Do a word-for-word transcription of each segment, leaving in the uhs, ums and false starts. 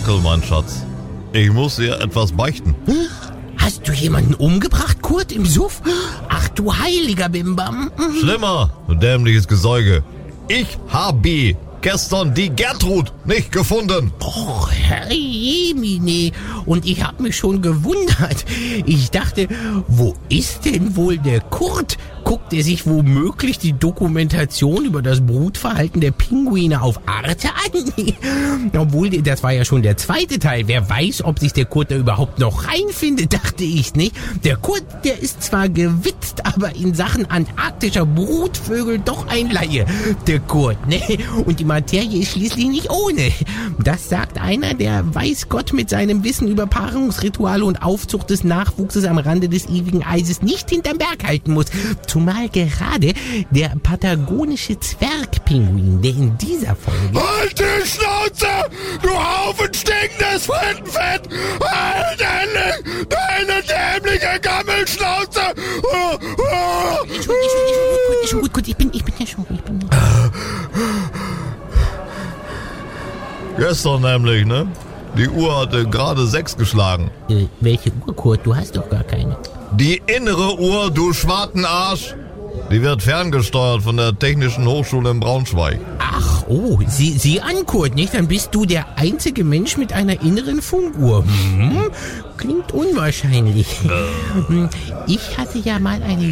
Merkel, mein Schatz. Ich muss dir etwas beichten. Hast du jemanden umgebracht, Kurt, im Suff? Ach du heiliger Bimbam. Schlimmer, du dämliches Gesäuge. Ich habe gestern die Gertrud nicht gefunden. Och, Herr Jemine. Und ich hab mich schon gewundert. Ich dachte, wo ist denn wohl der Kurt? Guckt er sich womöglich die Dokumentation über das Brutverhalten der Pinguine auf Arte an? Obwohl, das war ja schon der zweite Teil. Wer weiß, ob sich der Kurt da überhaupt noch reinfindet, dachte ich, nicht? Der Kurt, der ist zwar gewitzt, aber in Sachen antarktischer Brutvögel doch ein Laie. Der Kurt, ne? Und die Materie ist schließlich nicht ohne. Das sagt einer, der weiß Gott mit seinem Wissen über Paarungsrituale und Aufzucht des Nachwuchses am Rande des ewigen Eises nicht hinterm Berg halten muss. Zumal gerade der patagonische Zwergpinguin, der in dieser Folge... Halt die Schnauze, du Haufen stinkendes Frittenfett! Halt endlich deine dämliche Gammelschnauze! Oh, oh. Ist schon, ist schon, ist schon gut, ist schon gut, gut, ich bin, ich bin ja schon, ich bin... Gestern nämlich, ne? Die Uhr hatte gerade sechs geschlagen. Äh, welche Uhr, Kurt? Du hast doch gar keine. Die innere Uhr, du Schwartenarsch, die wird ferngesteuert von der Technischen Hochschule in Braunschweig. Ach, oh, sieh, sieh an, Kurt, nicht? Dann bist du der einzige Mensch mit einer inneren Funkuhr. Hm? Klingt unwahrscheinlich. Äh. Ich hatte ja mal eine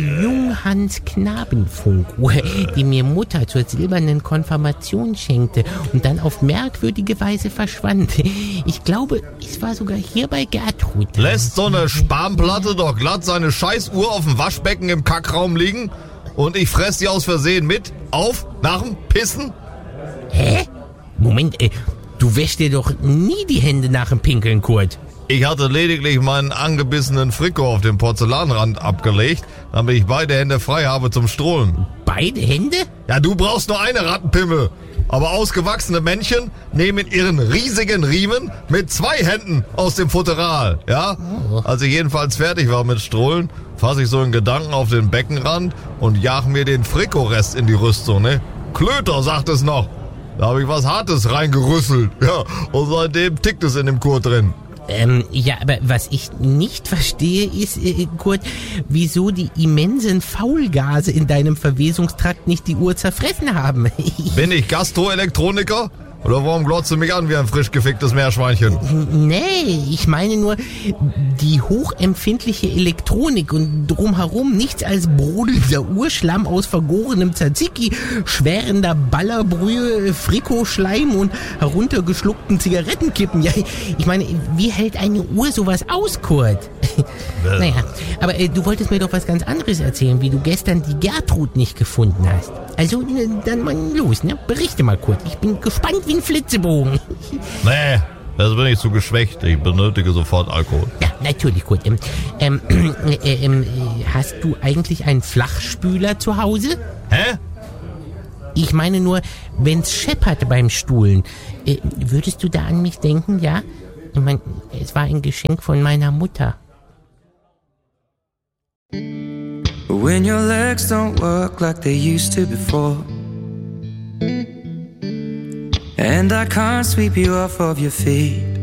Junghans-Knaben-Funkuhr, die mir Mutter zur silbernen Konfirmation schenkte und dann auf merkwürdige Weise verschwand. Ich glaube, es war sogar hier bei Gertrud. Lässt so eine Spanplatte doch glatt seine Scheißuhr auf dem Waschbecken im Kackraum liegen und ich fress die aus Versehen mit? Auf? Nach dem Pissen? Hä? Moment, äh, du wäschst dir doch nie die Hände nach dem Pinkeln, Kurt. Ich hatte lediglich meinen angebissenen Frikot auf dem Porzellanrand abgelegt, damit ich beide Hände frei habe zum Strohlen. Beide Hände? Ja, du brauchst nur eine Rattenpimmel. Aber ausgewachsene Männchen nehmen ihren riesigen Riemen mit zwei Händen aus dem Futteral, ja? Als ich jedenfalls fertig war mit Strohlen, fasse ich so in Gedanken auf den Beckenrand und jag mir den Frikot-Rest in die Rüstung, ne? Klöter, sagt es noch. Da habe ich was Hartes reingerüsselt, ja. Und seitdem tickt es in dem Kurt drin. Ähm, ja, aber was ich nicht verstehe ist, äh, Kurt, wieso die immensen Faulgase in deinem Verwesungstrakt nicht die Uhr zerfressen haben. Bin ich Gastroelektroniker? Oder warum glotzt du mich an wie ein frisch geficktes Meerschweinchen? Nee, ich meine nur, die hochempfindliche Elektronik und drumherum nichts als brodelnder Urschlamm aus vergorenem Tzatziki, schwärender Ballerbrühe, Frikoschleim und heruntergeschluckten Zigarettenkippen. Ja, ich meine, wie hält eine Uhr sowas aus, Kurt? Naja, aber äh, du wolltest mir doch was ganz anderes erzählen, wie du gestern die Gertrud nicht gefunden hast. Also, äh, dann mal los, ne? Berichte mal, Kurt. Ich bin gespannt wie ein Flitzebogen. Nee, das bin ich zu geschwächt. Ich benötige sofort Alkohol. Ja, natürlich, Kurt. Ähm, ähm, äh, ähm, hast du eigentlich einen Flachspüler zu Hause? Hä? Ich meine nur, wenn's scheppert beim Stuhlen, äh, würdest du da an mich denken, ja? Ich meine, es war ein Geschenk von meiner Mutter. When your legs don't work like they used to before, and I can't sweep you off of your feet,